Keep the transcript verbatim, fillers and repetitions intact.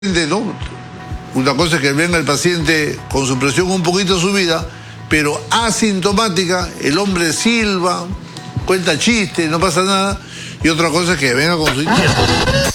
¿no? Una cosa es que venga el paciente con su presión un poquito subida, pero asintomática, el hombre silba, cuenta chistes, no pasa nada, y otra cosa es que venga con su...